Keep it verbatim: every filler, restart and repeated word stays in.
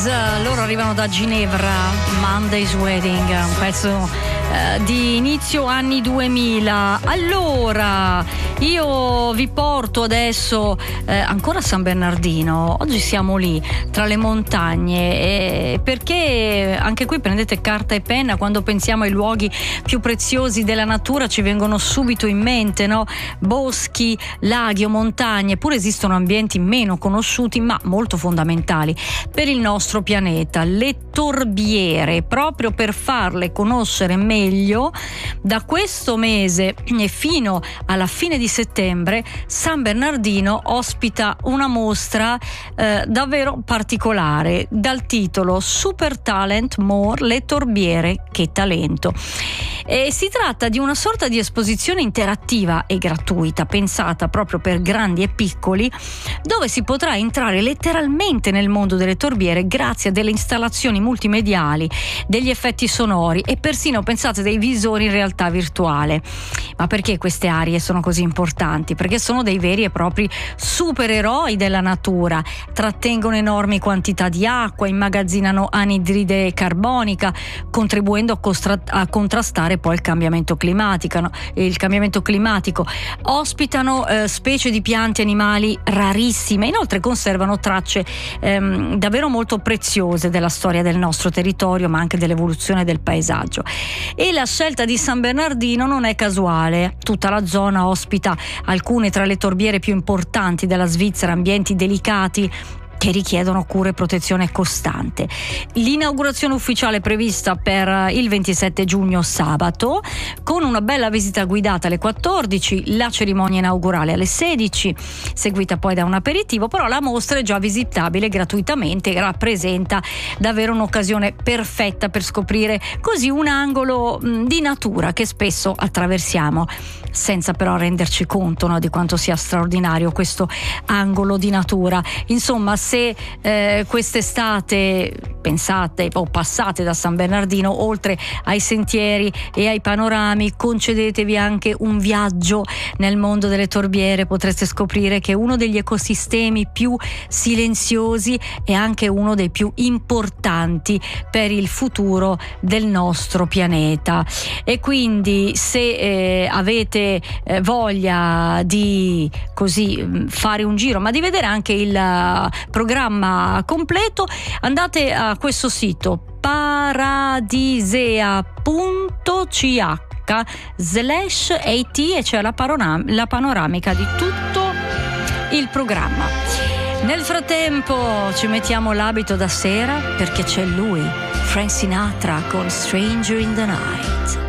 Monkeys, loro arrivano da Ginevra, Monday's Wedding, un pezzo eh, di inizio anni duemila. Allora, io vi porto adesso eh, ancora a San Bernardino. Oggi siamo lì, tra le montagne, eh, perché anche qui prendete carta e penna. Quando pensiamo ai luoghi più preziosi della natura ci vengono subito in mente, no? Boschi, laghi o montagne. Eppure esistono ambienti meno conosciuti ma molto fondamentali per il nostro pianeta, le torbiere. Proprio per farle conoscere meglio, da questo mese e fino alla fine di settembre San Bernardino ospita una mostra eh, davvero particolare dal titolo Super Talent More, le torbiere che talento. E si tratta di una sorta di esposizione interattiva e gratuita, pensata proprio per grandi e piccoli, dove si potrà entrare letteralmente nel mondo delle torbiere grazie a delle installazioni multimediali, degli effetti sonori e persino, pensate, dei visori in realtà virtuale. Ma perché queste aree sono così importanti? Perché sono dei veri e propri supereroi della natura, trattengono enormi quantità di acqua, immagazzinano anidride carbonica, contribuendo a, costra- a contrastare poi il cambiamento climatico, no? il cambiamento climatico. Ospitano eh, specie di piante e animali rarissime, inoltre conservano tracce ehm, davvero molto preziose della storia del nostro territorio, ma anche dell'evoluzione del paesaggio. E la scelta di San Bernardino non è casuale. Tutta la zona ospita alcune tra le torbiere più importanti della Svizzera, ambienti delicati che richiedono cura e protezione costante. L'inaugurazione ufficiale è prevista per il ventisette giugno, sabato, con una bella visita guidata alle quattordici, la cerimonia inaugurale alle sedici, seguita poi da un aperitivo. Però la mostra è già visitabile gratuitamente e rappresenta davvero un'occasione perfetta per scoprire così un angolo mh, di natura che spesso attraversiamo senza però renderci conto, no, di quanto sia straordinario questo angolo di natura. Insomma, se eh, quest'estate pensate o passate da San Bernardino, oltre ai sentieri e ai panorami, concedetevi anche un viaggio nel mondo delle torbiere. Potreste scoprire che uno degli ecosistemi più silenziosi è anche uno dei più importanti per il futuro del nostro pianeta. E quindi se eh, avete eh, voglia di così fare un giro, ma di vedere anche il uh, programma completo, andate a questo sito paradisea punto c h slash at e c'è la, paronam- la panoramica di tutto il programma. Nel frattempo ci mettiamo l'abito da sera perché c'è lui, Frank Sinatra con Stranger in the Night.